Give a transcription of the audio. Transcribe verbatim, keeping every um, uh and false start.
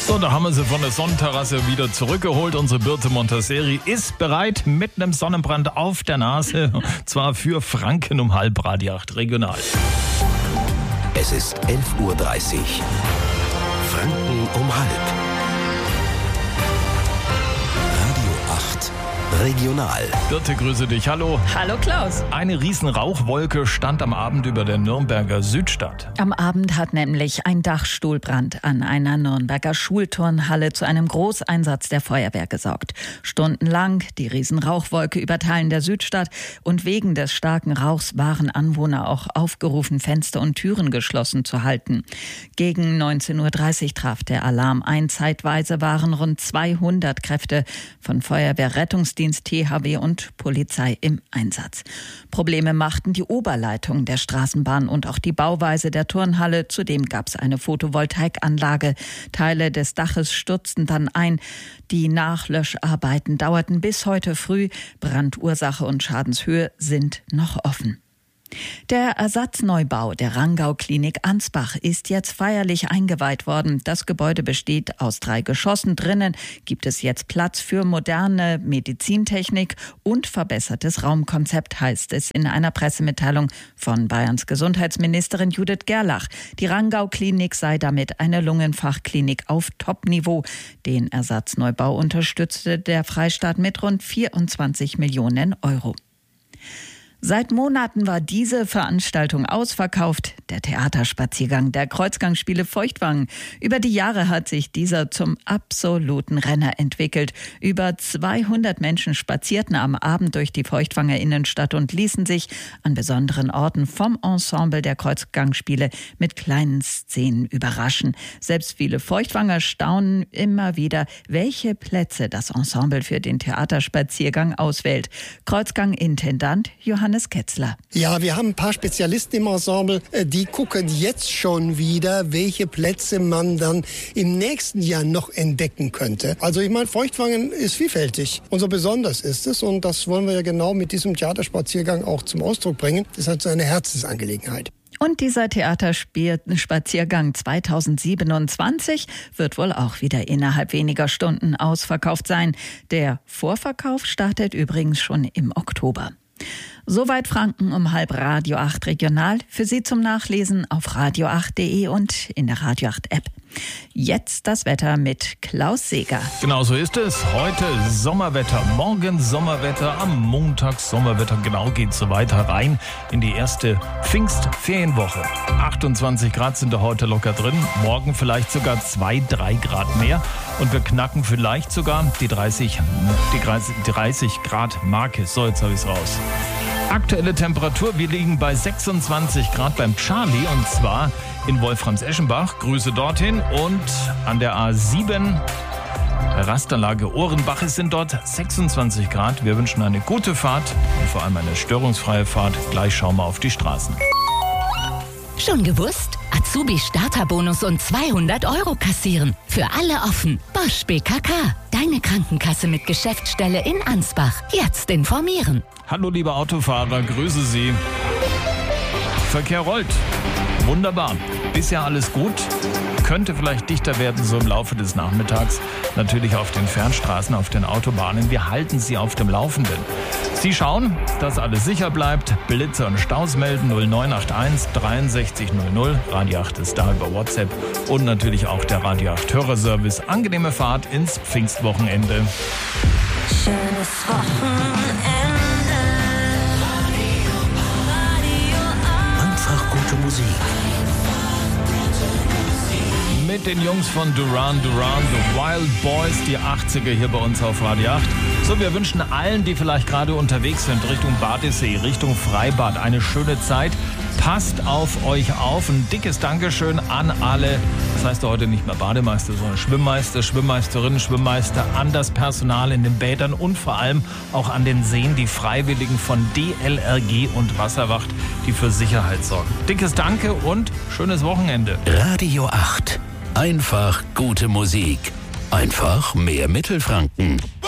So, da haben wir sie von der Sonnenterrasse wieder zurückgeholt. Unsere Birte Montesseri ist bereit mit einem Sonnenbrand auf der Nase. Und zwar für Franken um halb, Radio acht regional. Es ist elf Uhr dreißig. Franken um halb. Radio acht regional. Birte, grüße dich. Hallo. Hallo Klaus. Eine riesen Rauchwolke stand am Abend über der Nürnberger Südstadt. Am Abend hat nämlich ein Dachstuhlbrand an einer Nürnberger Schulturnhalle zu einem Großeinsatz der Feuerwehr gesorgt. Stundenlang die riesen Rauchwolke über Teilen der Südstadt und wegen des starken Rauchs waren Anwohner auch aufgerufen, Fenster und Türen geschlossen zu halten. Gegen neunzehn Uhr dreißig traf der Alarm ein. Zeitweise waren rund zweihundert Kräfte von Feuerwehr, Rettungsdienst, T H W und Polizei im Einsatz. Probleme machten die Oberleitung der Straßenbahn und auch die Bauweise der Turnhalle. Zudem gab es eine Photovoltaikanlage. Teile des Daches stürzten dann ein. Die Nachlöscharbeiten dauerten bis heute früh. Brandursache und Schadenshöhe sind noch offen. Der Ersatzneubau der Rangau-Klinik Ansbach ist jetzt feierlich eingeweiht worden. Das Gebäude besteht aus drei Geschossen. Drinnen gibt es jetzt Platz für moderne Medizintechnik und verbessertes Raumkonzept, heißt es in einer Pressemitteilung von Bayerns Gesundheitsministerin Judith Gerlach. Die Rangau-Klinik sei damit eine Lungenfachklinik auf Top-Niveau. Den Ersatzneubau unterstützte der Freistaat mit rund vierundzwanzig Millionen Euro. Seit Monaten war diese Veranstaltung ausverkauft, der Theaterspaziergang der Kreuzgangsspiele Feuchtwangen. Über die Jahre hat sich dieser zum absoluten Renner entwickelt. Über zweihundert Menschen spazierten am Abend durch die Feuchtwanger Innenstadt und ließen sich an besonderen Orten vom Ensemble der Kreuzgangsspiele mit kleinen Szenen überraschen. Selbst viele Feuchtwanger staunen immer wieder, welche Plätze das Ensemble für den Theaterspaziergang auswählt. Kreuzgang-Intendant Johannes Ketzler. Ja, wir haben ein paar Spezialisten im Ensemble, die gucken jetzt schon wieder, welche Plätze man dann im nächsten Jahr noch entdecken könnte. Also ich meine, Feuchtwangen ist vielfältig und so besonders ist es und das wollen wir ja genau mit diesem Theaterspaziergang auch zum Ausdruck bringen. Das ist halt so eine Herzensangelegenheit. Und dieser Theaterspaziergang zweitausendsiebenundzwanzig wird wohl auch wieder innerhalb weniger Stunden ausverkauft sein. Der Vorverkauf startet übrigens schon im Oktober. Soweit Franken um halb, Radio acht regional. Für Sie zum Nachlesen auf radio acht punkt de und in der Radio acht App. Jetzt das Wetter mit Klaus Seeger. Genau so ist es. Heute Sommerwetter, morgen Sommerwetter, am Montag Sommerwetter. Genau geht's so weiter rein in die erste Pfingstferienwoche. achtundzwanzig Grad sind da heute locker drin. Morgen vielleicht sogar zwei, drei Grad mehr. Und wir knacken vielleicht sogar die dreißig, die dreißig Grad Marke. So, jetzt habe ich es raus. Aktuelle Temperatur, wir liegen bei sechsundzwanzig Grad beim Charlie und zwar in Wolframs-Eschenbach. Grüße dorthin und an der A sieben, der Rastanlage Ohrenbach, es sind dort sechsundzwanzig Grad. Wir wünschen eine gute Fahrt und vor allem eine störungsfreie Fahrt. Gleich schauen wir auf die Straßen. Schon gewusst? Azubi-Starterbonus und zweihundert Euro kassieren. Für alle offen. Bosch B K K. Deine Krankenkasse mit Geschäftsstelle in Ansbach. Jetzt informieren. Hallo liebe Autofahrer, grüße Sie. Verkehr rollt. Wunderbar. Bisher alles gut. Könnte vielleicht dichter werden so im Laufe des Nachmittags. Natürlich auf den Fernstraßen, auf den Autobahnen. Wir halten Sie auf dem Laufenden. Sie schauen, dass alles sicher bleibt. Blitze und Staus melden null neun acht eins dreiundsechzig null null. Radio acht ist da über WhatsApp und natürlich auch der Radio acht Hörerservice. Angenehme Fahrt ins Pfingstwochenende. Schönes Wochenende. Einfach gute Musik. Mit den Jungs von Duran Duran, The Wild Boys, die achtziger hier bei uns auf Radio acht. So, wir wünschen allen, die vielleicht gerade unterwegs sind, Richtung Badesee, Richtung Freibad, eine schöne Zeit. Passt auf euch auf. Ein dickes Dankeschön an alle, das heißt heute nicht mehr Bademeister, sondern Schwimmmeister, Schwimmmeisterinnen, Schwimmmeister, an das Personal in den Bädern und vor allem auch an den Seen, die Freiwilligen von D L R G und Wasserwacht, die für Sicherheit sorgen. Dickes Danke und schönes Wochenende. Radio acht. Einfach gute Musik. Einfach mehr Mittelfranken.